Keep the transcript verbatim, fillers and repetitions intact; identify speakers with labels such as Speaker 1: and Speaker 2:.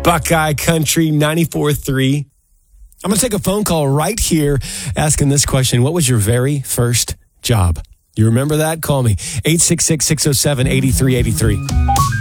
Speaker 1: Buckeye Country ninety-four three. I'm going to take a phone call right here asking this question. What was your very first job? You remember that? Call me. eight six six, six oh seven, eight three eight three.